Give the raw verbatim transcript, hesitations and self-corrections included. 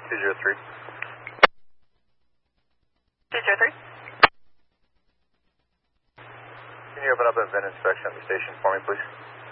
two zero three. two zero three. Can you open up a vent inspection at the station for me, please?